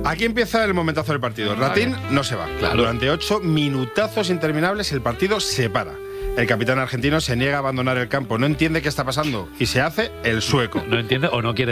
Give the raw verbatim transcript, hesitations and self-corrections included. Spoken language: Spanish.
Aquí empieza el momentazo del partido. Ratín no se va. Claro. Durante ocho minutazos interminables el partido se para. El capitán argentino se niega a abandonar el campo, no entiende qué está pasando y se hace el sueco. No entiende o no quiere